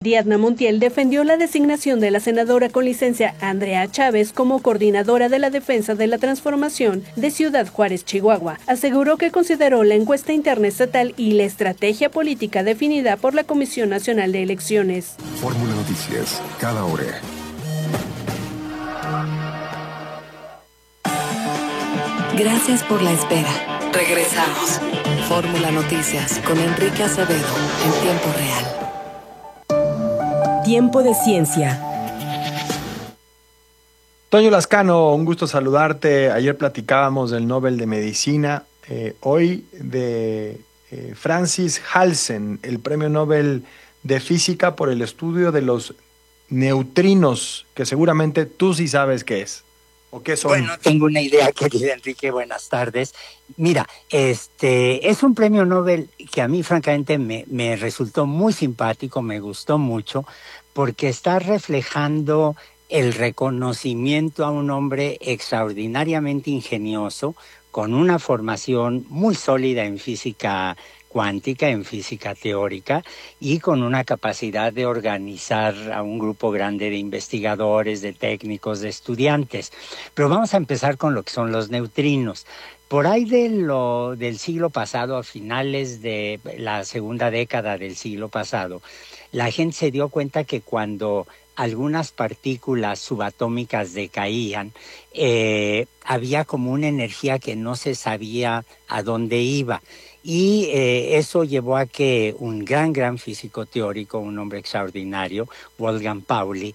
Ariadna Montiel defendió la designación de la senadora con licencia Andrea Chávez como coordinadora de la defensa de la transformación de Ciudad Juárez, Chihuahua. Aseguró que consideró la encuesta interna estatal y la estrategia política definida por la Comisión Nacional de Elecciones. Fórmula Noticias, cada hora. Gracias por la espera. Regresamos. Fórmula Noticias con Enrique Acevedo en tiempo real. Tiempo de ciencia. Toño Lascano, un gusto saludarte. Ayer platicábamos del Nobel de Medicina, hoy de Francis Halsen, el Premio Nobel de Física por el estudio de los neutrinos, que seguramente tú sí sabes qué es. ¿O qué son? Bueno, tengo una idea, querido Enrique, buenas tardes. Mira, es un premio Nobel que a mí francamente me resultó muy simpático, me gustó mucho, porque está reflejando el reconocimiento a un hombre extraordinariamente ingenioso, con una formación muy sólida en física cuántica, en física teórica, y con una capacidad de organizar a un grupo grande de investigadores, de técnicos, de estudiantes. Pero vamos a empezar con lo que son los neutrinos. Por ahí del siglo pasado, a finales de la segunda década del siglo pasado, la gente se dio cuenta que cuando algunas partículas subatómicas decaían, había como una energía que no se sabía a dónde iba. Y eso llevó a que un gran físico teórico, un hombre extraordinario, Wolfgang Pauli,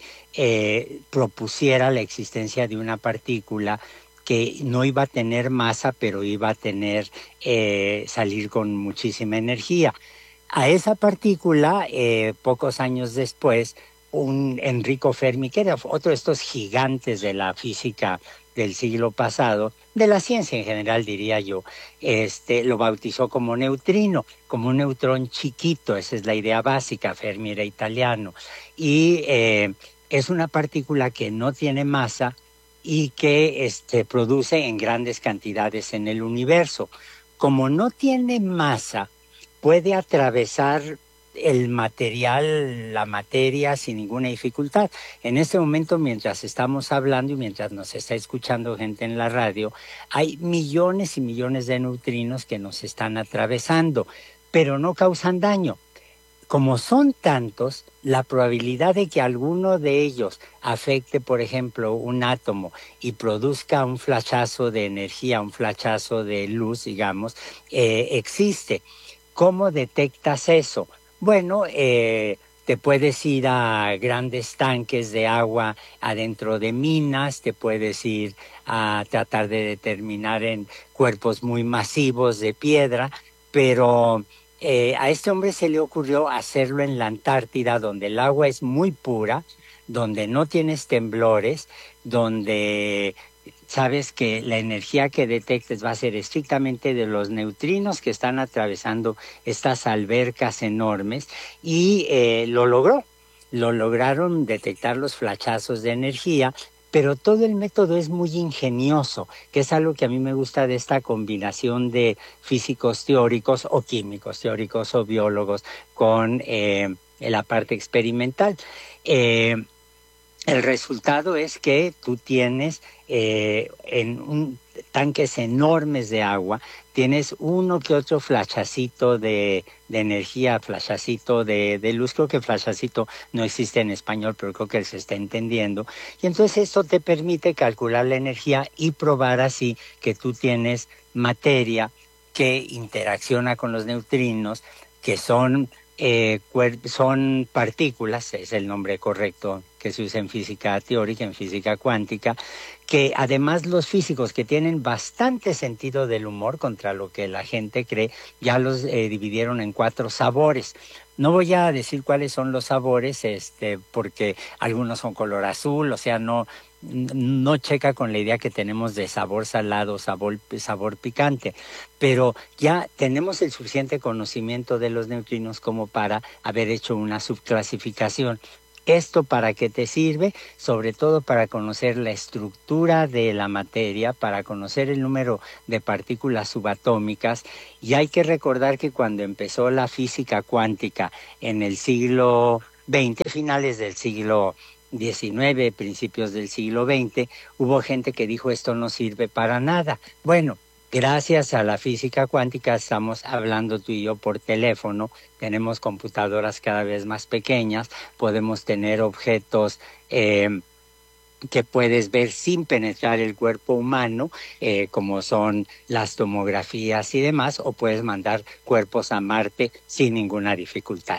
propusiera la existencia de una partícula que no iba a tener masa, pero iba a tener salir con muchísima energía. A esa partícula, pocos años después, un Enrico Fermi, que era otro de estos gigantes de la física del siglo pasado, de la ciencia en general diría yo, lo bautizó como neutrino, como un neutrón chiquito. Esa es la idea básica. Fermi era italiano, y es una partícula que no tiene masa y que produce en grandes cantidades en el universo. Como no tiene masa, puede atravesar el material, la materia, sin ninguna dificultad. En este momento, mientras estamos hablando y mientras nos está escuchando gente en la radio, hay millones y millones de neutrinos que nos están atravesando, pero no causan daño. Como son tantos, la probabilidad de que alguno de ellos afecte, por ejemplo, un átomo y produzca un flachazo de energía, un flachazo de luz, digamos, existe. ¿Cómo detectas eso? Bueno, te puedes ir a grandes tanques de agua adentro de minas, te puedes ir a tratar de determinar en cuerpos muy masivos de piedra, pero a este hombre se le ocurrió hacerlo en la Antártida, donde el agua es muy pura, donde no tienes temblores, donde sabes que la energía que detectes va a ser estrictamente de los neutrinos que están atravesando estas albercas enormes, y lo logró. Lo lograron detectar los flachazos de energía, pero todo el método es muy ingenioso, que es algo que a mí me gusta de esta combinación de físicos teóricos o químicos teóricos o biólogos con la parte experimental. El resultado es que tú tienes en tanques enormes de agua, tienes uno que otro flashacito de energía, flashacito de luz. Creo que flashacito no existe en español, pero creo que se está entendiendo. Y entonces esto te permite calcular la energía y probar así que tú tienes materia que interacciona con los neutrinos, que son partículas, es el nombre correcto que se usa en física teórica, en física cuántica, que además los físicos que tienen bastante sentido del humor contra lo que la gente cree, ya los dividieron en 4 sabores. No voy a decir cuáles son los sabores, porque algunos son color azul, o sea, no checa con la idea que tenemos de sabor salado, sabor picante, pero ya tenemos el suficiente conocimiento de los neutrinos como para haber hecho una subclasificación. ¿Esto para qué te sirve? Sobre todo para conocer la estructura de la materia, para conocer el número de partículas subatómicas. Y hay que recordar que cuando empezó la física cuántica en el siglo XX, finales del siglo XIX, principios del siglo XX, hubo gente que dijo esto no sirve para nada. Bueno, gracias a la física cuántica estamos hablando tú y yo por teléfono, tenemos computadoras cada vez más pequeñas, podemos tener objetos que puedes ver sin penetrar el cuerpo humano, como son las tomografías y demás, o puedes mandar cuerpos a Marte sin ninguna dificultad.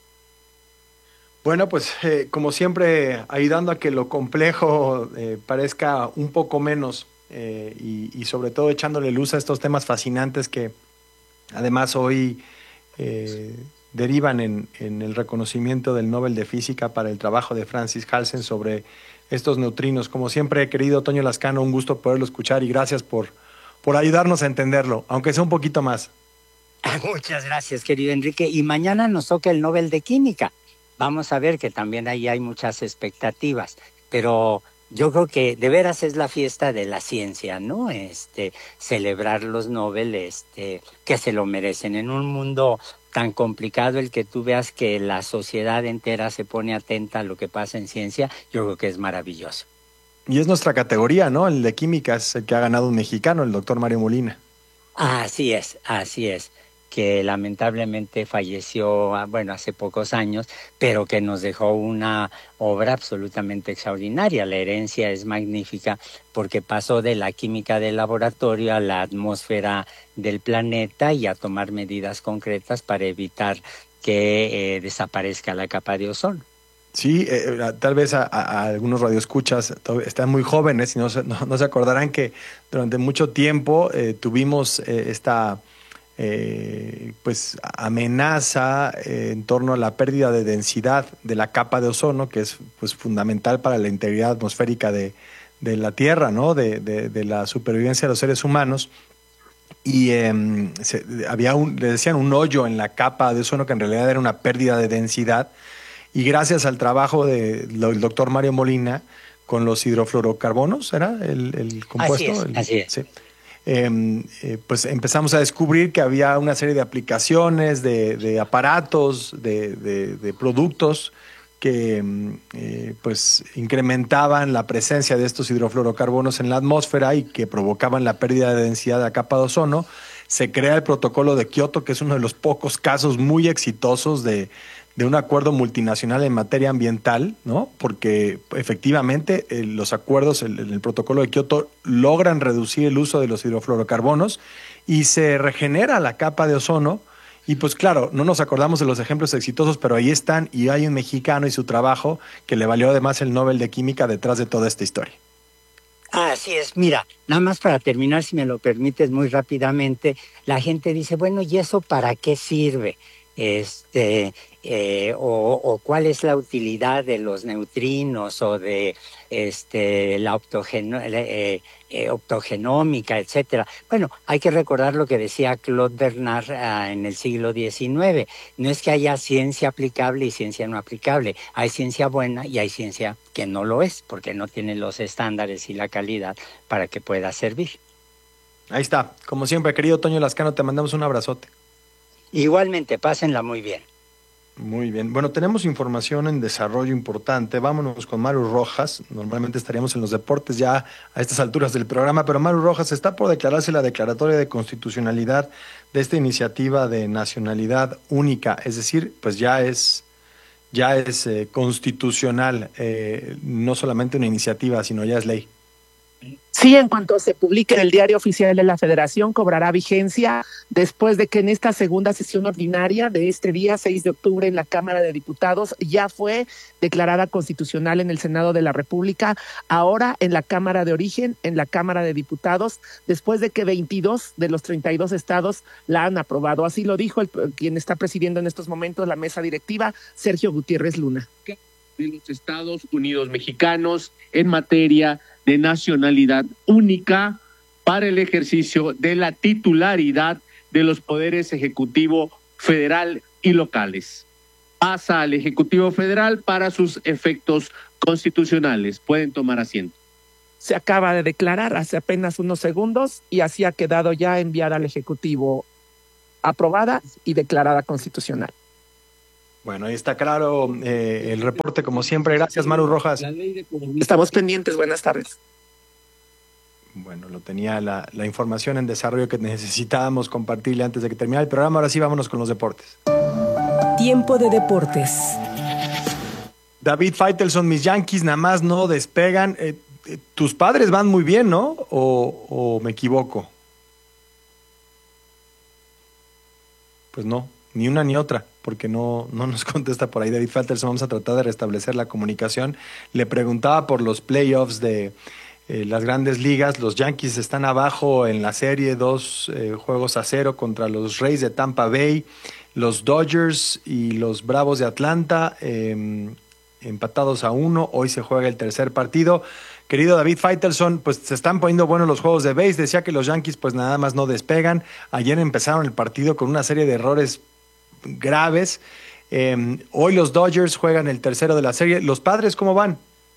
Bueno, pues como siempre, ayudando a que lo complejo parezca un poco menos y sobre todo echándole luz a estos temas fascinantes que además hoy derivan en el reconocimiento del Nobel de Física para el trabajo de Francis Halsen sobre estos neutrinos. Como siempre, querido Toño Lascano, un gusto poderlo escuchar y gracias por ayudarnos a entenderlo, aunque sea un poquito más. Muchas gracias, querido Enrique. Y mañana nos toca el Nobel de Química. Vamos a ver que también ahí hay muchas expectativas, pero yo creo que de veras es la fiesta de la ciencia, ¿no? Celebrar los Nobel, que se lo merecen. En un mundo tan complicado, el que tú veas que la sociedad entera se pone atenta a lo que pasa en ciencia, yo creo que es maravilloso. Y es nuestra categoría, ¿no? El de química es el que ha ganado un mexicano, el doctor Mario Molina. Así es, que lamentablemente falleció, bueno, hace pocos años, pero que nos dejó una obra absolutamente extraordinaria. La herencia es magnífica porque pasó de la química del laboratorio a la atmósfera del planeta y a tomar medidas concretas para evitar que desaparezca la capa de ozono. Sí, tal vez a algunos radioescuchas están muy jóvenes y no se acordarán que durante mucho tiempo tuvimos esta pues amenaza en torno a la pérdida de densidad de la capa de ozono, que es pues fundamental para la integridad atmosférica de la Tierra, ¿no? de la supervivencia de los seres humanos. Y le decían un hoyo en la capa de ozono que en realidad era una pérdida de densidad. Y gracias al trabajo del doctor Mario Molina con los hidrofluorocarbonos, ¿era el compuesto? Así es. Sí. Pues empezamos a descubrir que había una serie de aplicaciones, de aparatos, de productos que pues incrementaban la presencia de estos hidrofluorocarbonos en la atmósfera y que provocaban la pérdida de densidad de la capa de ozono. Se crea el protocolo de Kioto, que es uno de los pocos casos muy exitosos de un acuerdo multinacional en materia ambiental, ¿no? Porque efectivamente los acuerdos, el protocolo de Kioto logran reducir el uso de los hidrofluorocarbonos y se regenera la capa de ozono. Y pues claro, no nos acordamos de los ejemplos exitosos, pero ahí están y hay un mexicano y su trabajo que le valió además el Nobel de Química detrás de toda esta historia. Así es, mira, nada más para terminar, si me lo permites muy rápidamente, la gente dice, bueno, ¿y eso para qué sirve? O cuál es la utilidad de los neutrinos o de la optogenómica, etcétera. Bueno, hay que recordar lo que decía Claude Bernard en el siglo XIX. No es que haya ciencia aplicable y ciencia no aplicable. Hay ciencia buena y hay ciencia que no lo es, porque no tiene los estándares y la calidad para que pueda servir. Ahí está. Como siempre, querido Toño Lascano, te mandamos un abrazote. Igualmente, pásenla muy bien. Muy bien. Bueno, tenemos información en desarrollo importante. Vámonos con Maru Rojas. Normalmente estaríamos en los deportes ya a estas alturas del programa, pero Maru Rojas está por declararse la declaratoria de constitucionalidad de esta iniciativa de nacionalidad única. Es decir, pues ya es constitucional, no solamente una iniciativa, sino ya es ley. Sí, en cuanto se publique en el Diario Oficial de la Federación, cobrará vigencia después de que en esta segunda sesión ordinaria de este día, 6 de octubre, en la Cámara de Diputados, ya fue declarada constitucional en el Senado de la República, ahora en la Cámara de Origen, en la Cámara de Diputados, después de que 22 de los 32 estados la han aprobado. Así lo dijo quien está presidiendo en estos momentos la mesa directiva, Sergio Gutiérrez Luna. De los Estados Unidos mexicanos en materia de nacionalidad única para el ejercicio de la titularidad de los poderes ejecutivo federal y locales. Pasa al Ejecutivo Federal para sus efectos constitucionales. Pueden tomar asiento. Se acaba de declarar hace apenas unos segundos y así ha quedado ya enviada al Ejecutivo, aprobada y declarada constitucional. Bueno, ahí está claro el reporte como siempre. Gracias, Maru Rojas. Estamos pendientes. Buenas tardes. Bueno, lo tenía la información en desarrollo que necesitábamos compartirle antes de que termine el programa. Ahora sí, vámonos con los deportes. Tiempo de deportes. David Faitelson, mis Yankees nada más no despegan. Tus padres van muy bien, ¿no? ¿O me equivoco? Pues no, ni una ni otra, porque no nos contesta por ahí David Faitelson. Vamos a tratar de restablecer la comunicación. Le preguntaba por los playoffs de las grandes ligas. Los Yankees están abajo en la serie 2-0 contra los Rays de Tampa Bay, los Dodgers y los Bravos de Atlanta, empatados a 1. Hoy se juega el tercer partido. Querido David Faitelson, pues se están poniendo buenos los juegos de base. Decía que los Yankees pues nada más no despegan. Ayer empezaron el partido con una serie de errores graves. Hoy los Dodgers juegan el tercero de la serie. ¿Los Padres cómo van?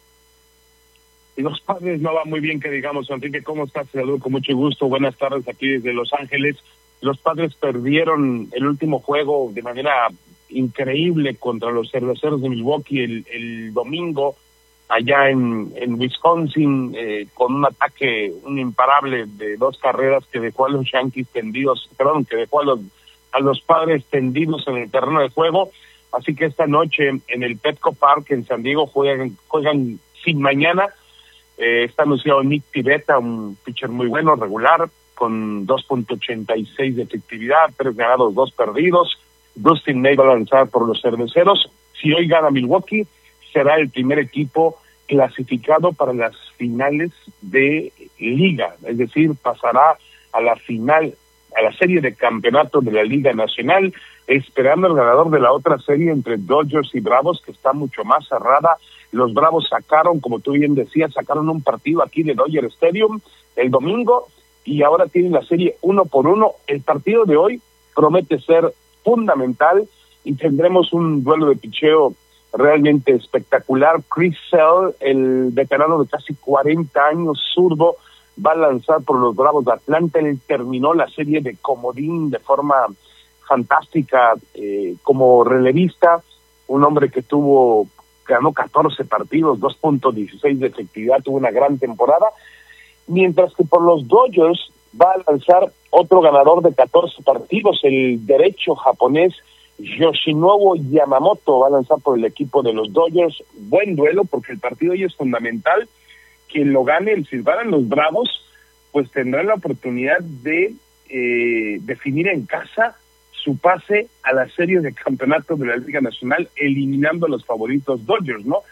Y los Padres no van muy bien, que digamos. Enrique, ¿cómo estás? Te saludo con mucho gusto. Buenas tardes aquí desde Los Ángeles. Los Padres perdieron el último juego de manera increíble contra los Cerveceros de Milwaukee el domingo allá en Wisconsin, con un ataque, un imparable de 2 carreras que dejó a los Yankees tendidos, que dejó a los Padres tendidos en el terreno de juego. Así que esta noche en el Petco Park en San Diego juegan sin mañana. Está anunciado Nick Pivetta, un pitcher muy bueno, regular, con 2.86 de efectividad, 3 ganados, 2 perdidos. Dustin May va a lanzar por los Cerveceros. Si hoy gana Milwaukee, será el primer equipo clasificado para las finales de liga, es decir, pasará a la final, a la serie de campeonato de la Liga Nacional, esperando el ganador de la otra serie entre Dodgers y Bravos, que está mucho más cerrada. Los Bravos sacaron, como tú bien decías, sacaron un partido aquí de Dodger Stadium el domingo y ahora tienen la serie 1-1. El partido de hoy promete ser fundamental y tendremos un duelo de picheo realmente espectacular. Chris Sale, el veterano de casi 40 años, zurdo, va a lanzar por los Bravos de Atlanta. Él terminó la serie de comodín de forma fantástica como relevista, un hombre que ganó 14 partidos, 2.16 de efectividad, tuvo una gran temporada, mientras que por los Dodgers va a lanzar otro ganador de 14 partidos, el derecho japonés Yoshinobu Yamamoto, va a lanzar por el equipo de los Dodgers. Buen duelo porque el partido hoy es fundamental. Quien lo gane, si ganan los Bravos, pues tendrá la oportunidad de definir en casa su pase a la serie de campeonato de la Liga Nacional, eliminando a los favoritos Dodgers, ¿no?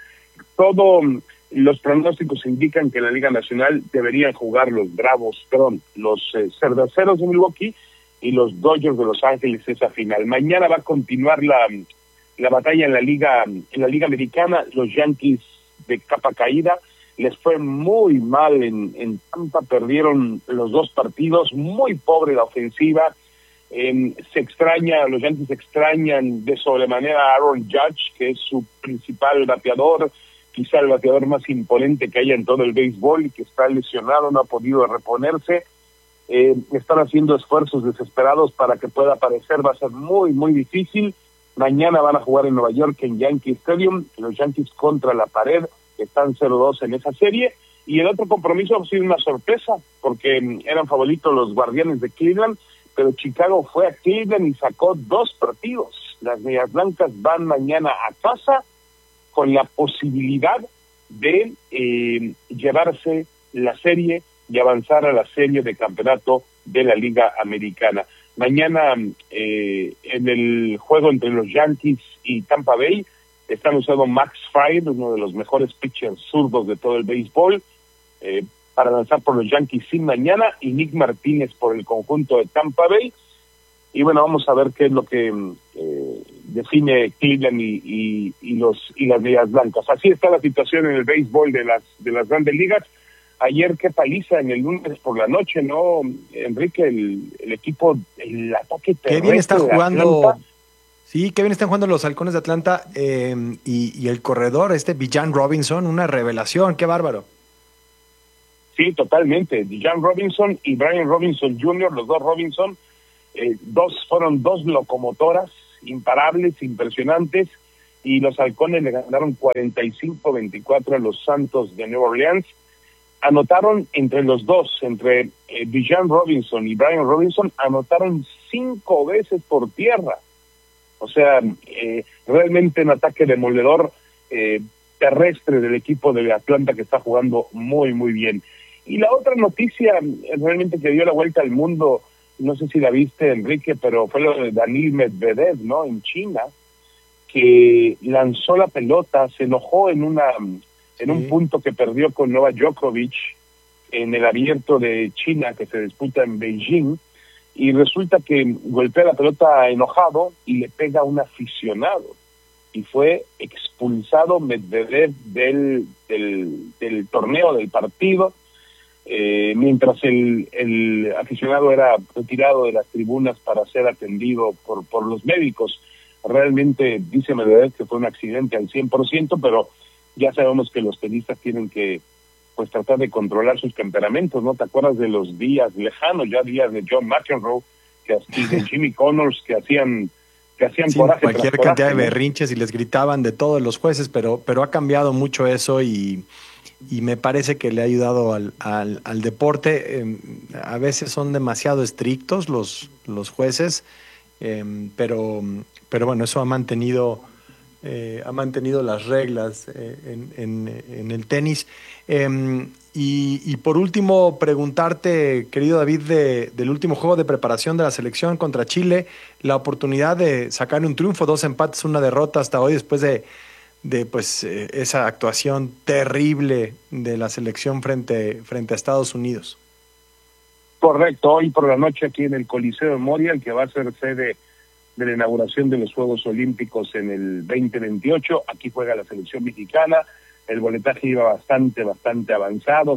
Los pronósticos indican que en la Liga Nacional deberían jugar los Cerveceros de Milwaukee y los Dodgers de Los Ángeles esa final. Mañana va a continuar la batalla en la Liga Americana. Los Yankees de capa caída les fue muy mal en Tampa, perdieron los 2 partidos, muy pobre la ofensiva. Los Yankees extrañan de sobremanera a Aaron Judge, que es su principal bateador, quizá el bateador más imponente que haya en todo el béisbol, y que está lesionado, no ha podido reponerse. Están haciendo esfuerzos desesperados para que pueda aparecer, va a ser muy, muy difícil. Mañana van a jugar en Nueva York en Yankee Stadium, los Yankees contra la pared, están 0-2 en esa serie. Y el otro compromiso ha sido una sorpresa, porque eran favoritos los Guardianes de Cleveland, pero Chicago fue a Cleveland y sacó 2 partidos. Las Medias Blancas van mañana a casa con la posibilidad de llevarse la serie y avanzar a la serie de campeonato de la Liga Americana. Mañana en el juego entre los Yankees y Tampa Bay están usando Max Fried, uno de los mejores pitchers zurdos de todo el béisbol, para lanzar por los Yankees sin mañana, y Nick Martínez por el conjunto de Tampa Bay. Y bueno, vamos a ver qué es lo que define Cleveland y las Medias Blancas. Así está la situación en el béisbol de las grandes ligas. Ayer qué paliza en el lunes por la noche, ¿no, Enrique? El equipo, el ataque terrestre. Qué bien están jugando. Atlanta. Sí, qué bien están jugando los Halcones de Atlanta, y el corredor, Bijan Robinson, una revelación, qué bárbaro. Sí, totalmente. Bijan Robinson y Brian Robinson Jr., los dos Robinson, fueron 2 locomotoras imparables, impresionantes, y los Halcones le ganaron 45-24 a los Santos de Nueva Orleans. Anotaron entre los dos, entre Bijan Robinson y Brian Robinson, anotaron 5 veces por tierra. O sea, realmente un ataque demoledor terrestre del equipo de Atlanta, que está jugando muy, muy bien. Y la otra noticia realmente que dio la vuelta al mundo, no sé si la viste, Enrique, pero fue lo de Daniil Medvedev, ¿no? En China, que lanzó la pelota, se enojó en un punto que perdió con Novak Djokovic en el Abierto de China que se disputa en Beijing, y resulta que golpea la pelota enojado y le pega a un aficionado, y fue expulsado Medvedev del torneo, del partido, mientras el aficionado era retirado de las tribunas para ser atendido por los médicos. Realmente dice Medvedev que fue un accidente al 100%, pero ya sabemos que los tenistas tienen que pues tratar de controlar sus temperamentos, ¿no? ¿Te acuerdas de los días lejanos, ya días de John McEnroe, y de Jimmy Connors, que hacían coraje cualquier cantidad de berrinches y les gritaban de todos los jueces, pero ha cambiado mucho eso y me parece que le ha ayudado al deporte. A veces son demasiado estrictos los jueces, pero bueno, eso ha mantenido las reglas en el tenis. Y por último, preguntarte, querido David, del último juego de preparación de la selección contra Chile, la oportunidad de sacar un triunfo, 2 empates, 1 derrota hasta hoy, después de esa actuación terrible de la selección frente a Estados Unidos. Correcto, hoy por la noche aquí en el Coliseo Memorial, que va a ser sede de la inauguración de los Juegos Olímpicos en el 2028, aquí juega la selección mexicana. El boletaje iba bastante avanzado,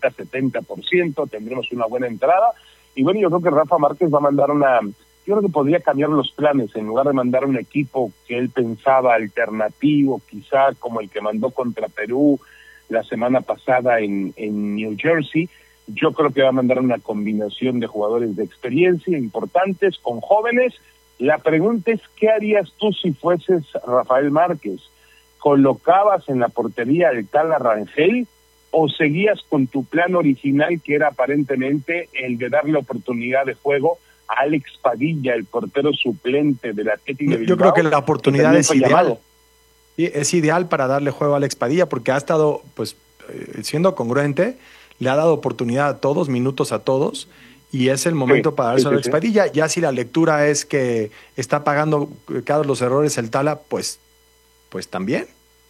60-70%, tendremos una buena entrada. Y bueno, yo creo que Rafa Márquez va a mandar yo creo que podría cambiar los planes, en lugar de mandar un equipo que él pensaba alternativo, quizá como el que mandó contra Perú la semana pasada en New Jersey. Yo creo que va a mandar una combinación de jugadores de experiencia importantes con jóvenes. La pregunta es, ¿qué harías tú si fueses Rafael Márquez? ¿Colocabas en la portería al Tala Rangel o seguías con tu plan original, que era aparentemente el de darle oportunidad de juego a Alex Padilla, el portero suplente del Atlético de Bilbao? Yo creo que la oportunidad es ideal. Es ideal para darle juego a Alex Padilla, porque ha estado, pues, siendo congruente, le ha dado oportunidad a todos, minutos a todos, y es el momento para darse a Alex Padilla. Ya si la lectura es que está pagando cada los errores el Tala, pues también.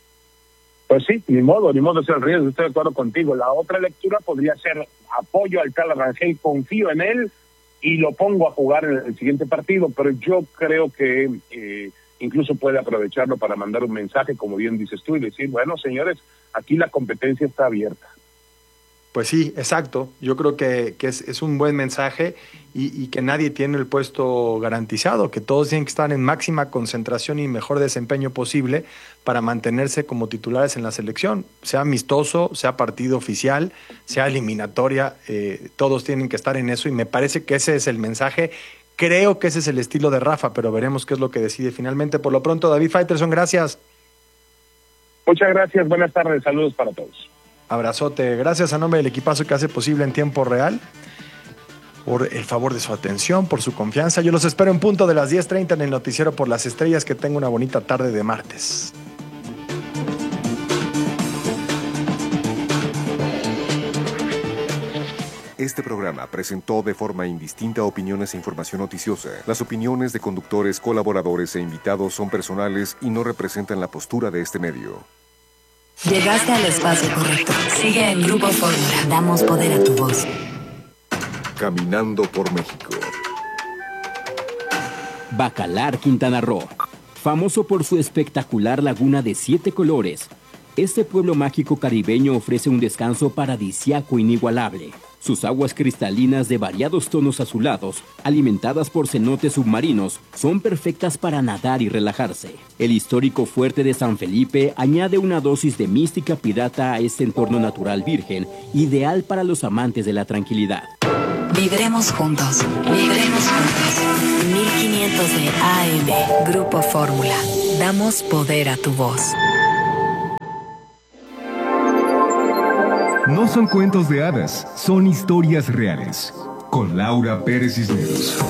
Pues sí, ni modo es el riesgo, estoy de acuerdo contigo. La otra lectura podría ser apoyo al Tala Rangel, confío en él y lo pongo a jugar en el siguiente partido, pero yo creo que incluso puede aprovecharlo para mandar un mensaje, como bien dices tú, y decir, bueno, señores, aquí la competencia está abierta. Pues sí, exacto. Yo creo que es un buen mensaje y que nadie tiene el puesto garantizado, que todos tienen que estar en máxima concentración y mejor desempeño posible para mantenerse como titulares en la selección, sea amistoso, sea partido oficial, sea eliminatoria, todos tienen que estar en eso y me parece que ese es el mensaje. Creo que ese es el estilo de Rafa, pero veremos qué es lo que decide finalmente. Por lo pronto, David Faitelson, gracias. Muchas gracias, buenas tardes, saludos para todos. Abrazote, gracias a nombre del equipazo que hace posible en tiempo real, por el favor de su atención, por su confianza. Yo los espero en punto de las 10:30 en el Noticiero por las Estrellas. Que tenga una bonita tarde de martes. Este programa presentó de forma indistinta opiniones e información noticiosa. Las opiniones de conductores, colaboradores e invitados son personales y no representan la postura de este medio. Llegaste al espacio correcto. Sigue en Grupo Fórmula. Damos poder a tu voz. Caminando por México. Bacalar, Quintana Roo. Famoso por su espectacular laguna de 7 colores, este pueblo mágico caribeño ofrece un descanso paradisíaco inigualable. Sus aguas cristalinas de variados tonos azulados, alimentadas por cenotes submarinos, son perfectas para nadar y relajarse. El histórico fuerte de San Felipe añade una dosis de mística pirata a este entorno natural virgen, ideal para los amantes de la tranquilidad. Viviremos juntos. Viviremos juntos. 1500 de AM. Grupo Fórmula. Damos poder a tu voz. No son cuentos de hadas, son historias reales. Con Laura Pérez Cisneros.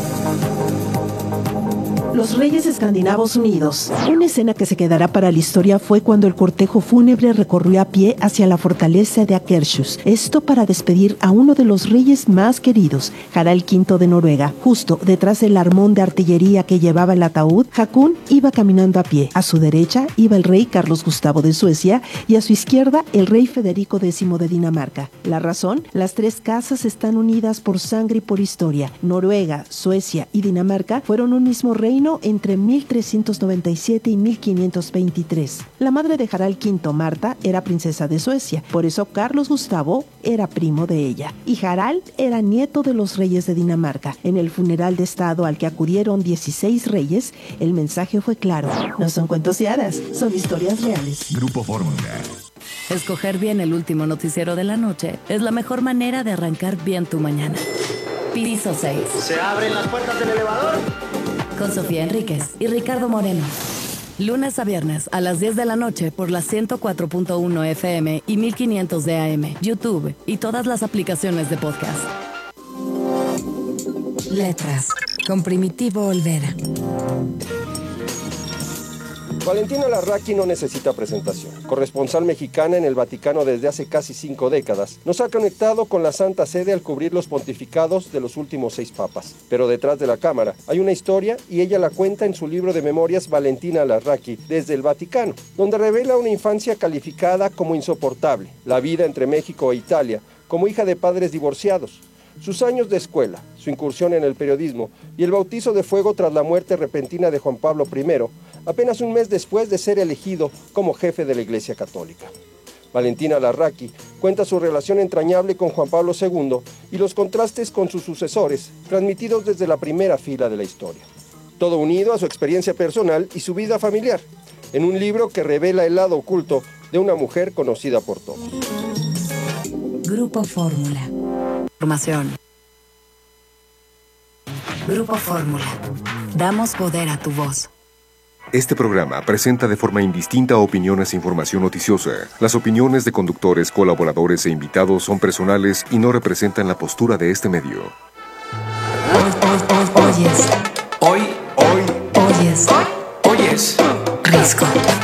Los Reyes Escandinavos Unidos. Una escena que se quedará para la historia fue cuando el cortejo fúnebre recorrió a pie hacia la fortaleza de Akershus. Esto para despedir a uno de los reyes más queridos, Harald V de Noruega. Justo detrás del armón de artillería que llevaba el ataúd, Hakon iba caminando a pie. A su derecha iba el rey Carlos Gustavo de Suecia y a su izquierda el rey Federico X de Dinamarca. La razón: las tres casas están unidas por sangre y por historia. Noruega, Suecia y Dinamarca fueron un mismo reino entre 1397 y 1523. La madre de Harald V, Marta, era princesa de Suecia, por eso Carlos Gustavo era primo de ella, y Harald era nieto de los reyes de Dinamarca. En el funeral de estado al que acudieron 16 reyes, el mensaje fue claro: no son cuentos de hadas, son historias reales. Grupo Fórmula. Escoger bien el último noticiero de la noche es la mejor manera de arrancar bien tu mañana. Piso 6. ¿Se abren las puertas del elevador? Con Sofía Enríquez y Ricardo Moreno. Lunes a viernes a las 10 de la noche por la 104.1 FM y 1500 de AM, YouTube y todas las aplicaciones de podcast. Letras, con Primitivo Olvera. Valentina Larraqui no necesita presentación. Corresponsal mexicana en el Vaticano desde hace casi 5 décadas, nos ha conectado con la Santa Sede al cubrir los pontificados de los últimos 6 papas. Pero detrás de la cámara hay una historia y ella la cuenta en su libro de memorias Valentina Larraqui desde el Vaticano, donde revela una infancia calificada como insoportable, la vida entre México e Italia, como hija de padres divorciados, sus años de escuela, su incursión en el periodismo y el bautizo de fuego tras la muerte repentina de Juan Pablo I, apenas un mes después de ser elegido como jefe de la Iglesia Católica. Valentina Larraqui cuenta su relación entrañable con Juan Pablo II y los contrastes con sus sucesores, transmitidos desde la primera fila de la historia. Todo unido a su experiencia personal y su vida familiar, en un libro que revela el lado oculto de una mujer conocida por todos. Grupo Fórmula. Formación. Grupo Fórmula. Damos poder a tu voz. Este programa presenta de forma indistinta opiniones e información noticiosa. Las opiniones de conductores, colaboradores e invitados son personales y no representan la postura de este medio. Oyes. Risco.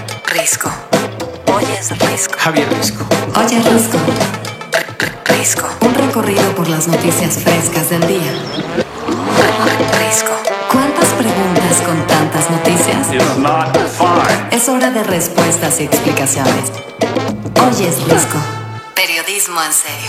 Oyes Risco. Javier Risco. Oyes Risco. Risco. Un recorrido por las noticias frescas del día. Risco. ¿Cuántas preguntas con tantas noticias? Es hora de respuestas y explicaciones. Oyes Risco. Periodismo en serio.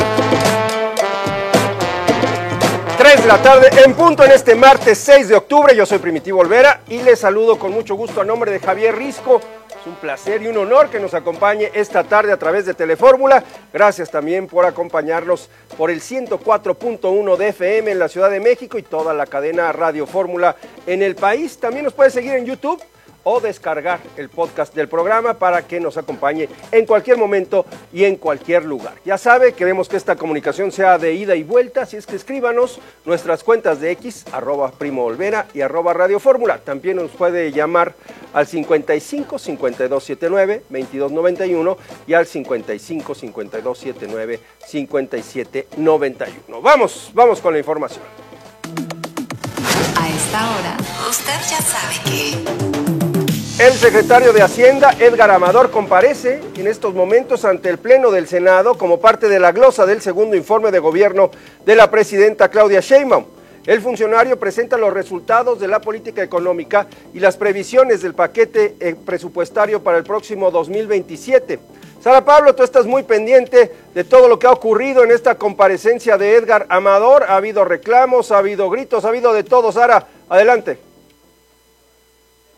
3 de la tarde en punto en este martes 6 de octubre. Yo soy Primitivo Olvera y les saludo con mucho gusto a nombre de Javier Risco. Es un placer y un honor que nos acompañe esta tarde a través de Telefórmula. Gracias también por acompañarnos por el 104.1 de FM en la Ciudad de México y toda la cadena Radio Fórmula en el país. También nos puede seguir en YouTube o descargar el podcast del programa para que nos acompañe en cualquier momento y en cualquier lugar. Ya sabe, queremos que esta comunicación sea de ida y vuelta, así es que escríbanos nuestras cuentas de X, @PrimoOlvera y @Radio Fórmula. También nos puede llamar al 55 5279 2291 y al 55 5279 5791. Vamos con la información. A esta hora, usted ya sabe que... El secretario de Hacienda, Edgar Amador, comparece en estos momentos ante el Pleno del Senado como parte de la glosa del segundo informe de gobierno de la presidenta Claudia Sheinbaum. El funcionario presenta los resultados de la política económica y las previsiones del paquete presupuestario para el próximo 2027. Sara Pablo, tú estás muy pendiente de todo lo que ha ocurrido en esta comparecencia de Edgar Amador. Ha habido reclamos, ha habido gritos, ha habido de todo. Sara, adelante.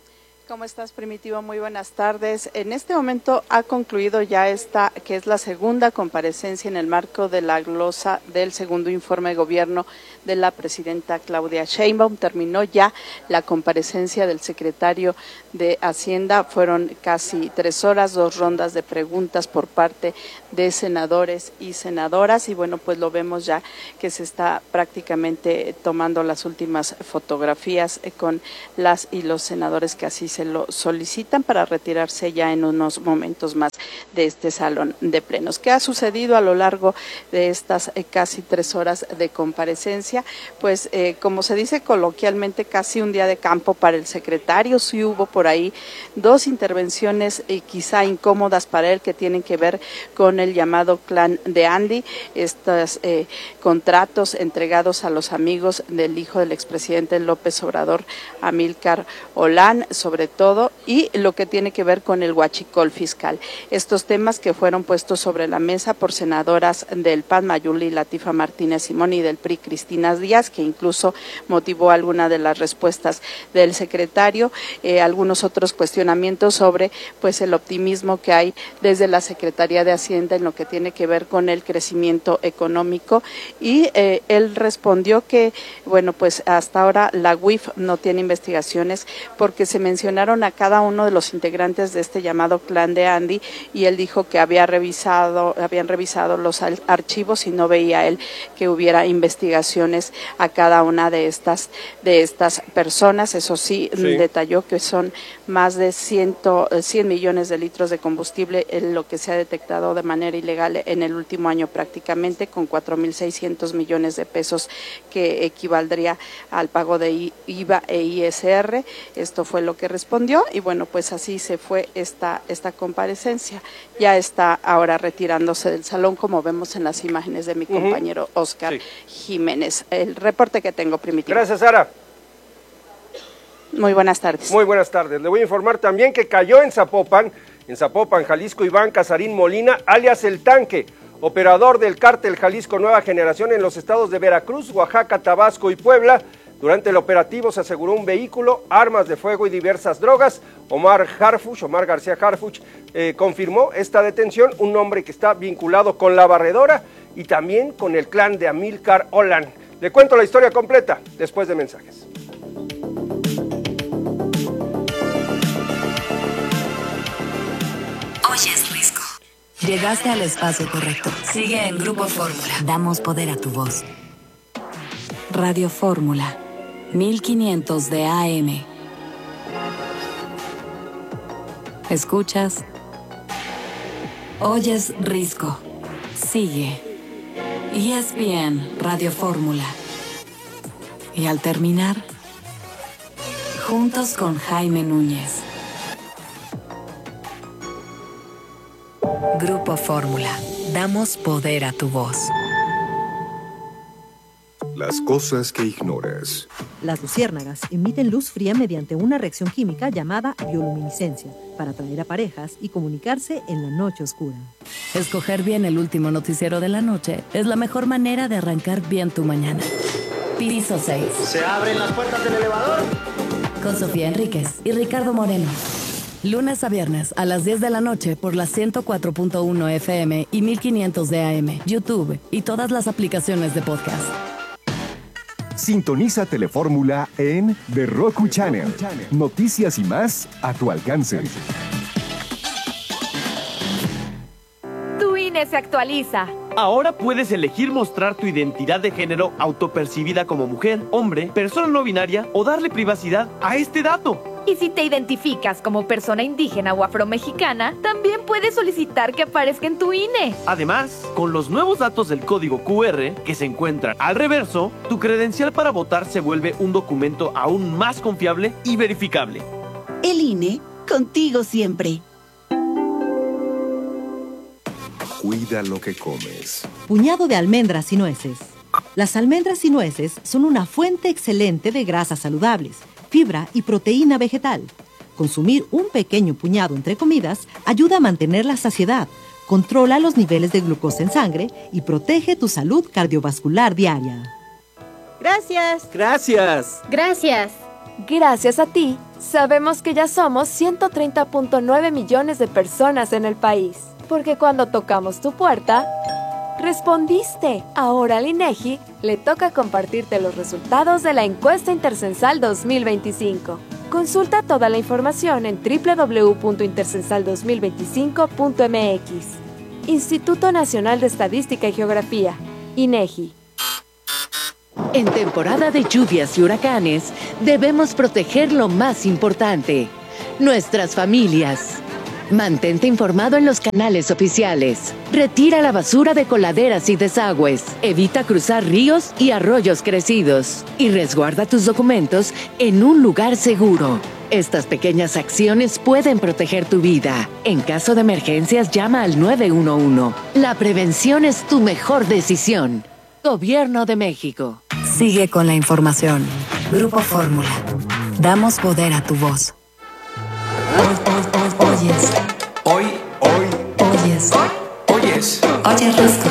¿Cómo estás, Primitivo? Muy buenas tardes. En este momento ha concluido ya esta, que es la segunda comparecencia en el marco de la glosa del segundo informe de gobierno de la presidenta Claudia Sheinbaum. Terminó ya la comparecencia del secretario de Hacienda. Fueron casi 3 horas, 2 rondas de preguntas por parte de senadores y senadoras. Y bueno, pues lo vemos ya que se está prácticamente tomando las últimas fotografías con las y los senadores que así se lo solicitan para retirarse ya en unos momentos más de este salón de plenos. ¿Qué ha sucedido a lo largo de estas casi 3 horas de comparecencia? Pues como se dice coloquialmente, casi un día de campo para el secretario. Sí hubo por ahí 2 intervenciones quizá incómodas para él, que tienen que ver con el llamado clan de Andy, estos contratos entregados a los amigos del hijo del expresidente López Obrador, Amílcar Olán, sobre todo, y lo que tiene que ver con el huachicol fiscal. Estos temas que fueron puestos sobre la mesa por senadoras del PAN, Mayuli Latifa Martínez Simón, y del PRI, Cristina Díaz, que incluso motivó alguna de las respuestas del secretario, algunos otros cuestionamientos sobre pues el optimismo que hay desde la Secretaría de Hacienda en lo que tiene que ver con el crecimiento económico, y él respondió que, bueno, pues hasta ahora la UIF no tiene investigaciones porque se mencionaron a cada uno de los integrantes de este llamado clan de Andy, y él dijo que habían revisado los archivos y no veía él que hubiera investigaciones a cada una de estas personas. Eso sí, detalló que son más de 100 millones de litros de combustible lo que se ha detectado de manera ilegal en el último año, prácticamente con 4.600 millones de pesos, que equivaldría al pago de IVA e ISR. Esto fue lo que respondió, y bueno, pues así se fue esta comparecencia. Ya está ahora retirándose del salón, como vemos en las imágenes de mi compañero Oscar Jiménez. El reporte que tengo, Primitivo. Gracias, Sara. Muy buenas tardes. Muy buenas tardes. Le voy a informar también que cayó en Zapopan, Jalisco, Iván Casarín Molina, alias El Tanque, operador del cártel Jalisco Nueva Generación en los estados de Veracruz, Oaxaca, Tabasco y Puebla. Durante el operativo se aseguró un vehículo, armas de fuego y diversas drogas. Omar García Harfuch, confirmó esta detención, un hombre que está vinculado con La Barredora y también con el clan de Amílcar Olán. Le cuento la historia completa después de mensajes. Oyes Risco. Llegaste al espacio correcto. Sigue en Grupo Fórmula. Damos poder a tu voz. Radio Fórmula. 1500 de AM. Escuchas. Oyes Risco. Sigue. ESPN Radio Fórmula. Y al terminar, juntos con Jaime Núñez. Grupo Fórmula. Damos poder a tu voz. Las cosas que ignoras. Las luciérnagas emiten luz fría mediante una reacción química llamada bioluminiscencia para atraer a parejas y comunicarse en la noche oscura. Escoger bien el último noticiero de la noche es la mejor manera de arrancar bien tu mañana. Piso 6. ¿Se abren las puertas del elevador? Con Sofía Enríquez y Ricardo Moreno. Lunes a viernes a las 10 de la noche por las 104.1 FM y 1500 de AM, YouTube y todas las aplicaciones de podcast. Sintoniza Telefórmula en The Roku Channel. Noticias y más a tu alcance. Tu INE se actualiza. Ahora puedes elegir mostrar tu identidad de género autopercibida como mujer, hombre, persona no binaria o darle privacidad a este dato. Y si te identificas como persona indígena o afromexicana, también puedes solicitar que aparezca en tu INE. Además, con los nuevos datos del código QR que se encuentran al reverso, tu credencial para votar se vuelve un documento aún más confiable y verificable. El INE, contigo siempre. Cuida lo que comes. Puñado de almendras y nueces. Las almendras y nueces son una fuente excelente de grasas saludables, fibra y proteína vegetal. Consumir un pequeño puñado entre comidas ayuda a mantener la saciedad, controla los niveles de glucosa en sangre y protege tu salud cardiovascular diaria. Gracias. Gracias. Gracias. Gracias a ti, sabemos que ya somos 130.9 millones de personas en el país. Porque cuando tocamos tu puerta, respondiste. Ahora al INEGI le toca compartirte los resultados de la encuesta intercensal 2025. Consulta toda la información en www.intercensal2025.mx. Instituto Nacional de Estadística y Geografía, INEGI. En temporada de lluvias y huracanes, debemos proteger lo más importante, nuestras familias. Mantente informado en los canales oficiales. Retira la basura de coladeras y desagües. Evita cruzar ríos y arroyos crecidos. Y resguarda tus documentos en un lugar seguro. Estas pequeñas acciones pueden proteger tu vida. En caso de emergencias, llama al 911. La prevención es tu mejor decisión. Gobierno de México. Sigue con la información. Grupo Fórmula. Damos poder a tu voz. Oyes. Hoy. Oyes. Oyes. Oyes Risco.